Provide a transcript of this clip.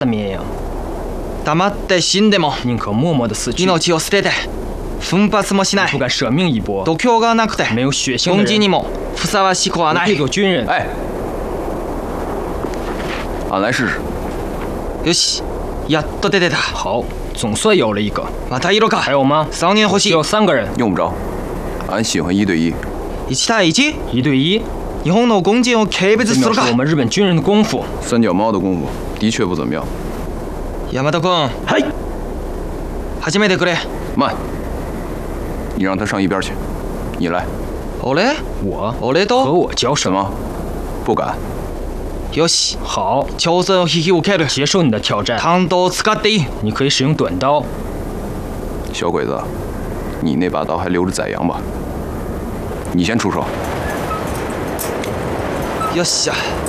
绵羊， 黙って死んでも宁可默默的死去， 命を捨てて奮発もしない。 不敢舍命一搏。 度胸がなくて没有血性的人， 軍人にもふさわしくはない。 配做军人。 哎，俺来试试。 よし、やっと出てた。 好，总算有了一个。 またいるか。 还有吗？ 少年欲しい。 只有3个人， 用不着，俺喜欢1对1。 1対 1？ 1对1。 日本の軍人を軽蔑这するか。 表示我们日本军人的功夫。 三脚猫的功夫的确不怎么样。 大和君、 はい。 始めてくれ。 慢，你让他上一边去，你来。 俺？ 我和俺と？ 我交手。 什么？不敢？ よし、 好， 挑戦を引き受ける。 接受你的挑战。 短刀を使っていい。 你可以使用短刀。 小鬼子，你那把刀还留着宰羊吧？你先出手。 よっしゃ。